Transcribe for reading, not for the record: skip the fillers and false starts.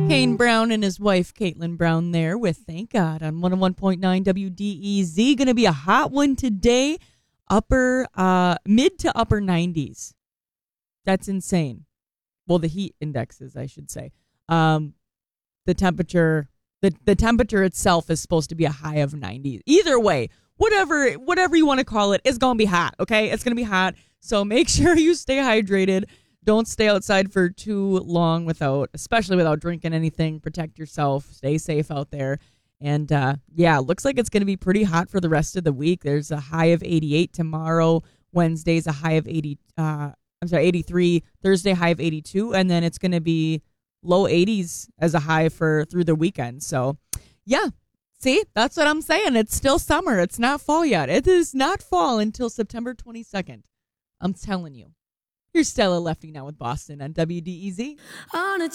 Kane Brown and his wife, Caitlin Brown, there with Thank God on 101.9 WDEZ. Going to be a hot one today. Mid to upper 90s. That's insane. Well, the heat indexes, I should say. The temperature itself is supposed to be a high of 90. Either way, whatever you want to call it, it's going to be hot, okay? It's going to be hot. So make sure you stay hydrated. Don't stay outside for too long especially without drinking anything. Protect yourself. Stay safe out there. And looks like it's going to be pretty hot for the rest of the week. There's a high of 88 tomorrow. Wednesday's a high of 83. Thursday, high of 82. And then it's going to be low 80s as a high through the weekend. So, yeah. See, that's what I'm saying. It's still summer. It's not fall yet. It is not fall until September 22nd. I'm telling you. Here's Stella Lefty now with Boston on WDEZ. On a